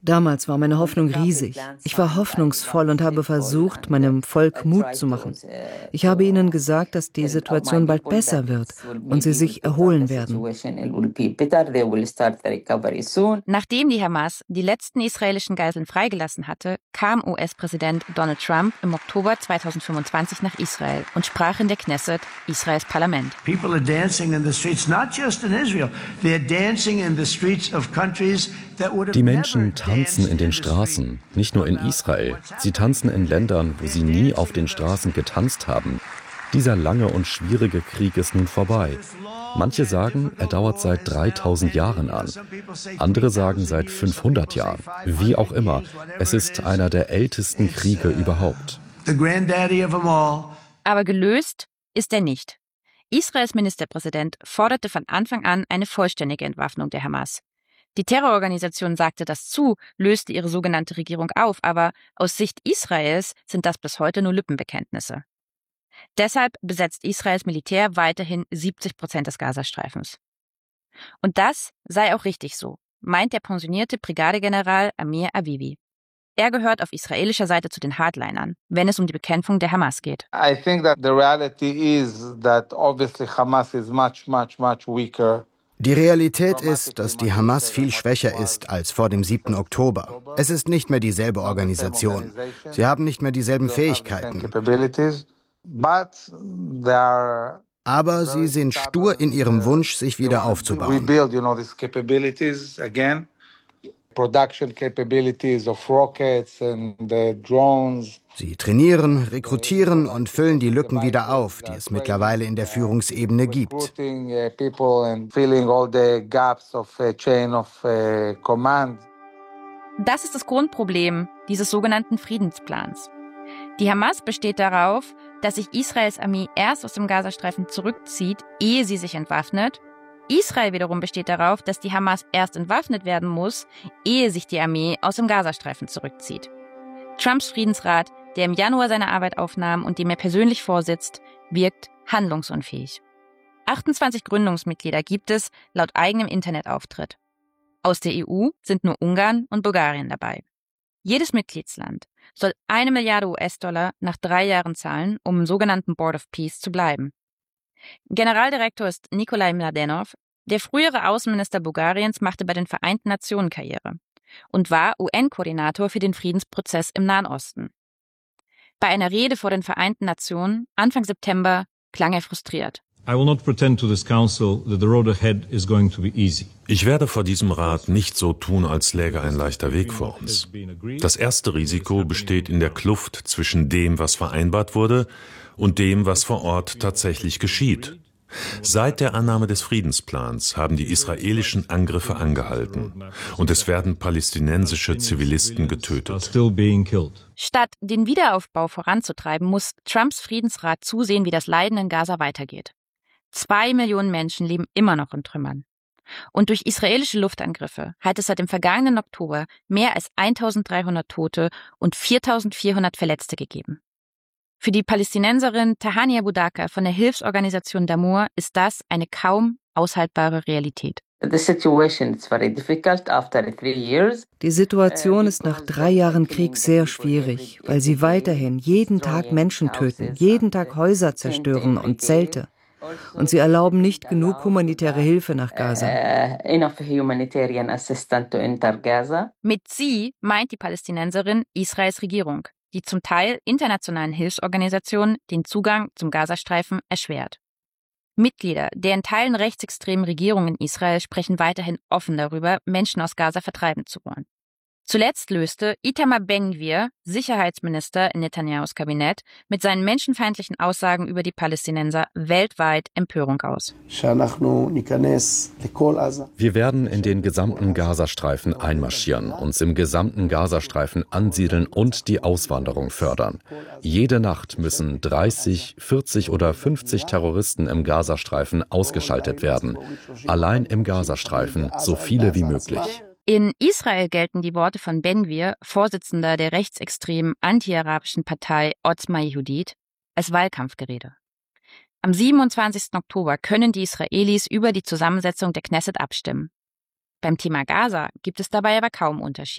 Damals war meine Hoffnung riesig. Ich war hoffnungsvoll und habe versucht, meinem Volk Mut zu machen. Ich habe ihnen gesagt, dass die Situation bald besser wird und sie sich erholen werden. Nachdem die Hamas die letzten israelischen Geiseln freigelassen hatte, kam US-Präsident Donald Trump im Oktober 2025 nach Israel und sprach in der Knesset, Israels Parlament. People are dancing in the streets, not just in Israel. They're dancing in the streets of countries that would have Die Menschen tanzen in den Straßen, nicht nur in Israel. Sie tanzen in Ländern, wo sie nie auf den Straßen getanzt haben. Dieser lange und schwierige Krieg ist nun vorbei. Manche sagen, er dauert seit 3000 Jahren an. Andere sagen seit 500 Jahren. Wie auch immer, es ist einer der ältesten Kriege überhaupt. Aber gelöst ist er nicht. Israels Ministerpräsident forderte von Anfang an eine vollständige Entwaffnung der Hamas. Die Terrororganisation sagte das zu, löste ihre sogenannte Regierung auf, aber aus Sicht Israels sind das bis heute nur Lippenbekenntnisse. Deshalb besetzt Israels Militär weiterhin 70% des Gazastreifens. Und das sei auch richtig so, meint der pensionierte Brigadegeneral Amir Avivi. Er gehört auf israelischer Seite zu den Hardlinern, wenn es um die Bekämpfung der Hamas geht. I think that the reality is that obviously Hamas is much weaker. Die Realität ist, dass die Hamas viel schwächer ist als vor dem 7. Oktober. Es ist nicht mehr dieselbe Organisation. Sie haben nicht mehr dieselben Fähigkeiten. Aber sie sind stur in ihrem Wunsch, sich wieder aufzubauen. Sie trainieren, rekrutieren und füllen die Lücken wieder auf, die es mittlerweile in der Führungsebene gibt. Das ist das Grundproblem dieses sogenannten Friedensplans. Die Hamas besteht darauf, dass sich Israels Armee erst aus dem Gazastreifen zurückzieht, ehe sie sich entwaffnet. Israel wiederum besteht darauf, dass die Hamas erst entwaffnet werden muss, ehe sich die Armee aus dem Gazastreifen zurückzieht. Trumps Friedensrat, der im Januar seine Arbeit aufnahm und dem er persönlich vorsitzt, wirkt handlungsunfähig. 28 Gründungsmitglieder gibt es laut eigenem Internetauftritt. Aus der EU sind nur Ungarn und Bulgarien dabei. Jedes Mitgliedsland soll 1 Milliarde US-Dollar nach 3 Jahren zahlen, um im sogenannten Board of Peace zu bleiben. Generaldirektor ist Nikolai Mladenov. Der frühere Außenminister Bulgariens machte bei den Vereinten Nationen Karriere und war UN-Koordinator für den Friedensprozess im Nahen Osten. Bei einer Rede vor den Vereinten Nationen Anfang September klang er frustriert. Ich werde vor diesem Rat nicht so tun, als läge ein leichter Weg vor uns. Das erste Risiko besteht in der Kluft zwischen dem, was vereinbart wurde, und dem, was vor Ort tatsächlich geschieht. Seit der Annahme des Friedensplans haben die israelischen Angriffe angehalten und es werden palästinensische Zivilisten getötet. Statt den Wiederaufbau voranzutreiben, muss Trumps Friedensrat zusehen, wie das Leiden in Gaza weitergeht. 2 Millionen Menschen leben immer noch in Trümmern. Und durch israelische Luftangriffe hat es seit dem vergangenen Oktober mehr als 1300 Tote und 4400 Verletzte gegeben. Für die Palästinenserin Tahania Budaka von der Hilfsorganisation Damour ist das eine kaum aushaltbare Realität. Die Situation ist nach 3 Jahren Krieg sehr schwierig, weil sie weiterhin jeden Tag Menschen töten, jeden Tag Häuser zerstören und Zelte. Und sie erlauben nicht genug humanitäre Hilfe nach Gaza. Mit sie meint die Palästinenserin Israels Regierung, die zum Teil internationalen Hilfsorganisationen den Zugang zum Gazastreifen erschwert. Mitglieder der in Teilen rechtsextremen Regierungen in Israel sprechen weiterhin offen darüber, Menschen aus Gaza vertreiben zu wollen. Zuletzt löste Itamar Ben-Gvir, Sicherheitsminister in Netanyahus Kabinett, mit seinen menschenfeindlichen Aussagen über die Palästinenser weltweit Empörung aus. Wir werden in den gesamten Gazastreifen einmarschieren, uns im gesamten Gazastreifen ansiedeln und die Auswanderung fördern. Jede Nacht müssen 30, 40 oder 50 Terroristen im Gazastreifen ausgeschaltet werden. Allein im Gazastreifen so viele wie möglich. In Israel gelten die Worte von Ben-Gvir, Vorsitzender der rechtsextremen anti-arabischen Partei Otzma Yehudit, als Wahlkampfgerede. Am 27. Oktober können die Israelis über die Zusammensetzung der Knesset abstimmen. Beim Thema Gaza gibt es dabei aber kaum Unterschiede.